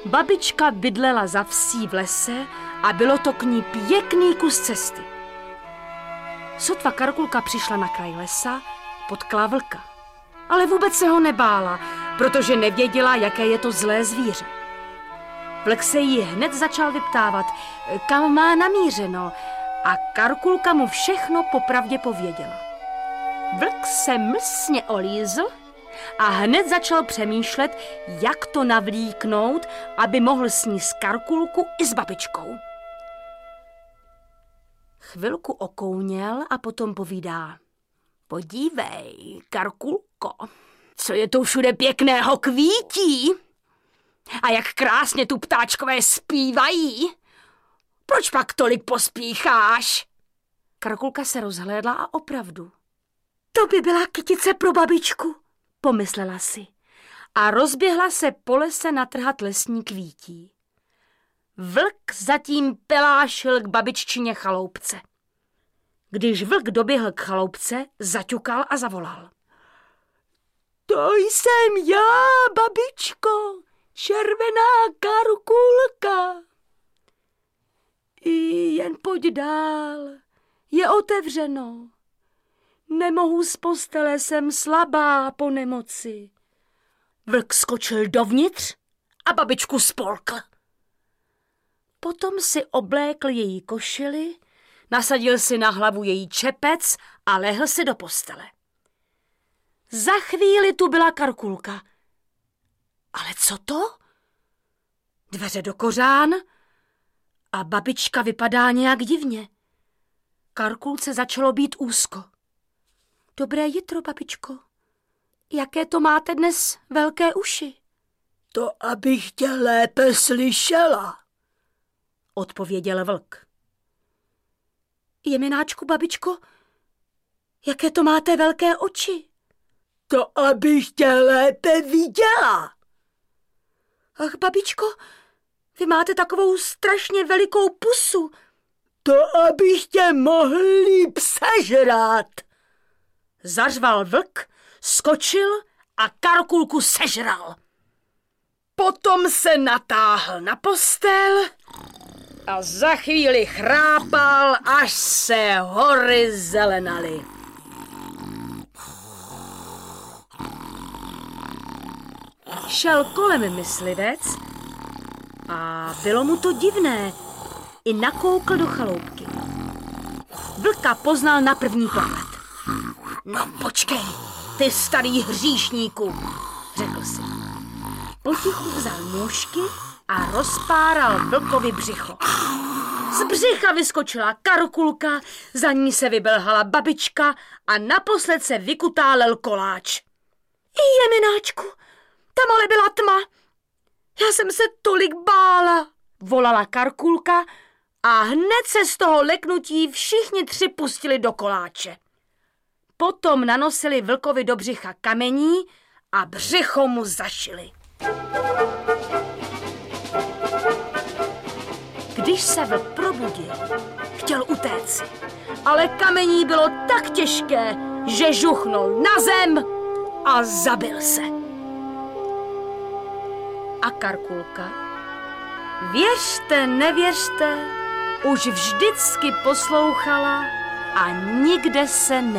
Babička bydlela za vsí v lese a bylo to k ní pěkný kus cesty. Sotva Karkulka přišla na kraj lesa, potkala vlka. Ale vůbec se ho nebála, protože nevěděla, jaké je to zlé zvíře. Vlk se jí hned začal vyptávat, kam má namířeno, a Karkulka mu všechno popravdě pověděla. Vlk se mlsně olízl a hned začal přemýšlet, jak to navlíknout, aby mohl sníst Karkulku i s babičkou. Chvilku okouněl a potom povídá: Podívej, Karkulko, co je tu všude pěkného kvítí a jak krásně tu ptáčkové zpívají. Proč pak tolik pospícháš? Karkulka se rozhlédla a opravdu. To by byla kytice pro babičku, pomyslela si a rozběhla se po lese natrhat lesní kvítí. Vlk zatím pelášil k babiččině chaloupce. Když vlk doběhl k chaloupce, zaťukal a zavolal. To jsem já, babičko, červená Karkulka. Jen pojď dál, je otevřeno. Nemohu z postele, jsem slabá po nemoci. Vlk skočil dovnitř a babičku spolkl. Potom si oblékl její košili, nasadil si na hlavu její čepec a lehl si do postele. Za chvíli tu byla Karkulka. Ale co to? Dveře do kořán a babička vypadá nějak divně. Karkulce začalo být úzko. Dobré jitro, babičko. Jaké to máte dnes velké uši? To, abych tě lépe slyšela, odpověděl vlk. Jemináčku, babičko, jaké to máte velké oči? To, abych tě lépe viděla. Ach, babičko, vy máte takovou strašně velikou pusu. To, abych tě mohl líp sežrát. Zařval vlk, skočil a Karkulku sežral. Potom se natáhl na postel a za chvíli chrápal, až se hory zelenaly. Šel kolem myslivec a bylo mu to divné. I nakoukl do chaloupky. Vlka poznal na první pohled. No počkej, ty starý hříšníku, řekl si. Potichu vzal nůžky a rozpáral vlkovi břicho. Z břicha vyskočila Karkulka, za ní se vybelhala babička a naposled se vykutálel koláč. Jemináčku, tam ale byla tma. Já jsem se tolik bála, volala Karkulka a hned se z toho leknutí všichni tři pustili do koláče. Potom nanosili vlkovi do břicha kamení a břicho mu zašili. Když se vlk probudil, chtěl utéct, ale kamení bylo tak těžké, že žuchnul na zem a zabil se. A Karkulka, věřte, nevěřte, už vždycky poslouchala a nikde se